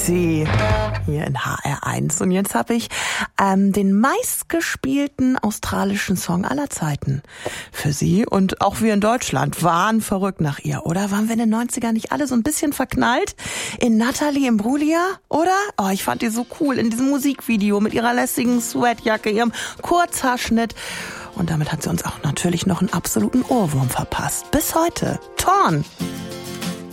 Sexy hier in HR1. Und jetzt habe ich den meistgespielten australischen Song aller Zeiten für Sie. Und auch wir in Deutschland waren verrückt nach ihr, oder? Waren wir in den 90ern nicht alle so ein bisschen verknallt in Natalie Imbruglia, oder? Oh, ich fand die so cool in diesem Musikvideo mit ihrer lässigen Sweatjacke, ihrem Kurzhaarschnitt. Und damit hat sie uns auch natürlich noch einen absoluten Ohrwurm verpasst. Bis heute. Torn!